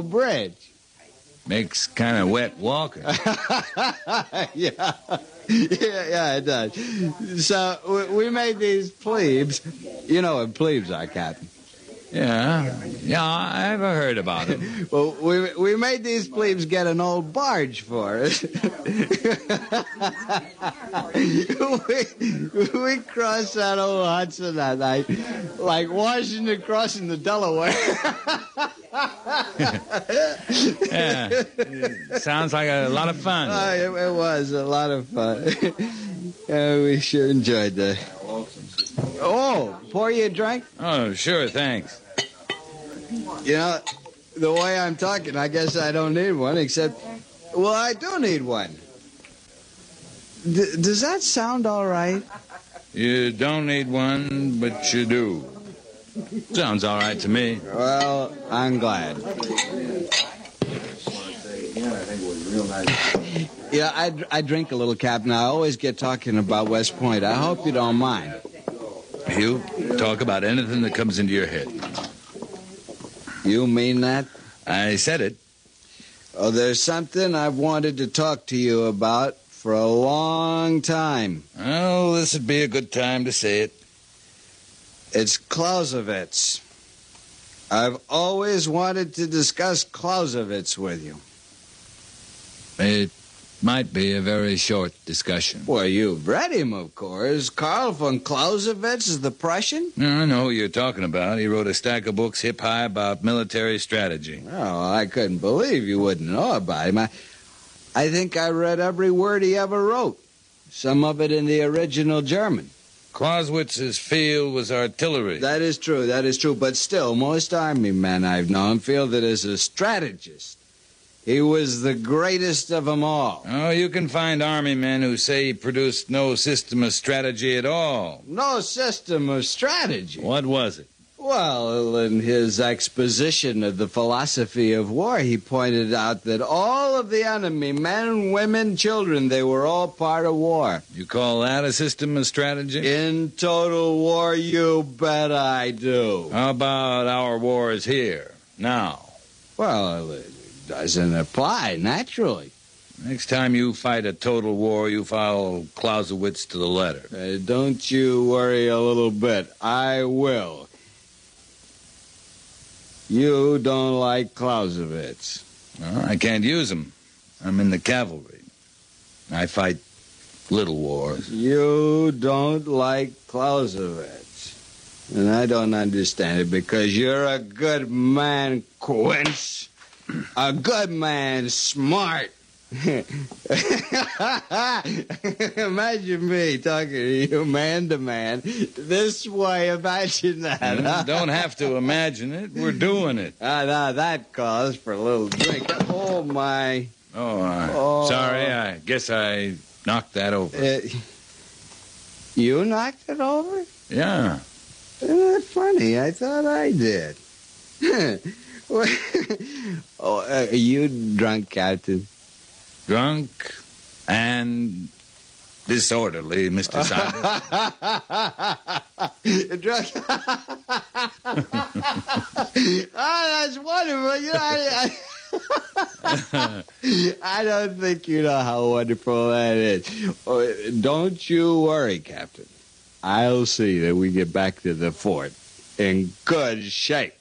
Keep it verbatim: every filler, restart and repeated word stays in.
bridge. Makes kind of wet walking. yeah. yeah, yeah, it does. So we, we made these plebes. You know what plebes are, Captain. Yeah, yeah, I've heard about them. Well, we we made these plebes get an old barge for us. we, we crossed that old Hudson that night, like Washington crossing the Delaware. Yeah, sounds like a lot of fun. Uh, it, it was a lot of fun. Yeah, we sure enjoyed that. Oh, pour you a drink? Oh, sure, thanks. You know, the way I'm talking, I guess I don't need one, except, well, I do need one. D- does that sound all right? You don't need one, but you do. Sounds all right to me. Well, I'm glad. Yeah, I, I drink a little, Captain. I always get talking about West Point. I hope you don't mind. You talk about anything that comes into your head. You mean that? I said it. Oh, there's something I've wanted to talk to you about for a long time. Oh, this would be a good time to say it. It's Clausewitz. I've always wanted to discuss Clausewitz with you. It might be a very short discussion. Well, you've read him, of course. Karl von Clausewitz is the Prussian? No, I know who you're talking about. He wrote a stack of books hip high about military strategy. Oh, I couldn't believe you wouldn't know about him. I, I think I read every word he ever wrote. Some of it in the original German. Clausewitz's field was artillery. That is true, that is true. But still, most army men I've known feel that as a strategist, he was the greatest of them all. Oh, you can find army men who say he produced no system of strategy at all. No system of strategy? What was it? Well, in his exposition of the philosophy of war, he pointed out that all of the enemy, men, women, children, they were all part of war. You call that a system of strategy? In total war, you bet I do. How about our wars here, now? Well, it doesn't apply, naturally. Next time you fight a total war, you follow Clausewitz to the letter. Uh, don't you worry a little bit. I will. You don't like Clausewitz. Well, I can't use him. I'm in the cavalry. I fight little wars. You don't like Clausewitz. And I don't understand it because you're a good man, Quince. A good man, smart. Imagine me talking to you man to man this way. Imagine that. You huh? don't have to imagine it. We're doing it. Ah, now that calls for a little drink. Oh, my. Oh, uh, Oh. sorry. I guess I knocked that over. Uh, you knocked it over? Yeah. Isn't that funny? I thought I did. Oh, uh, are you drunk, Captain? Drunk and disorderly, Mister Saunders. Drunk. Oh, that's wonderful. You know, I, I, I don't think you know how wonderful that is. Oh, don't you worry, Captain. I'll see that we get back to the fort in good shape.